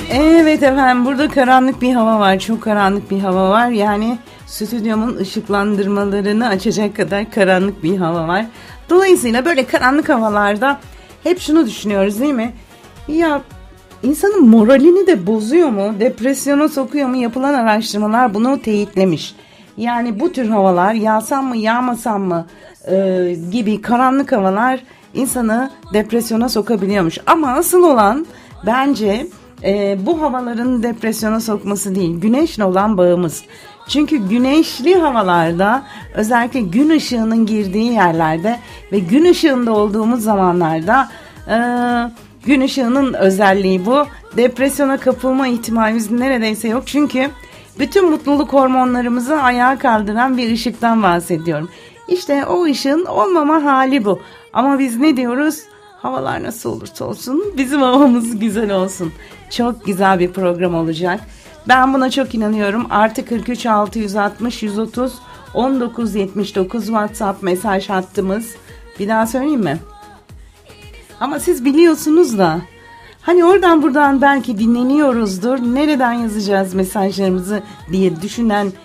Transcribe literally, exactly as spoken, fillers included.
Evet efendim, burada karanlık bir hava var. Çok karanlık bir hava var. Yani stüdyomun ışıklandırmalarını açacak kadar karanlık bir hava var. Dolayısıyla böyle karanlık havalarda hep şunu düşünüyoruz, değil mi? Ya insanın moralini de bozuyor mu? Depresyona sokuyor mu? Yapılan araştırmalar bunu teyitlemiş. Yani bu tür havalar, yağsam mı yağmasam mı e, gibi karanlık havalar insanı depresyona sokabiliyormuş. Ama asıl olan bence e, bu havaların depresyona sokması değil, güneşle olan bağımız. Çünkü güneşli havalarda, özellikle gün ışığının girdiği yerlerde ve gün ışığında olduğumuz zamanlarda, e, gün ışığının özelliği bu. Depresyona kapılma ihtimalimiz neredeyse yok. Çünkü bütün mutluluk hormonlarımızı ayağa kaldıran bir ışıktan bahsediyorum. İşte o ışığın olmama hali bu. Ama biz ne diyoruz? Havalar nasıl olursa olsun bizim havamız güzel olsun. Çok güzel bir program olacak. Ben buna çok inanıyorum. Artı kırk üç altı yüz altmış yüz otuz on dokuz yetmiş dokuz WhatsApp mesaj hattımız. Bir daha söyleyeyim mi? Ama siz biliyorsunuz da, hani oradan buradan belki dinleniyoruzdur, nereden yazacağız mesajlarımızı diye düşünen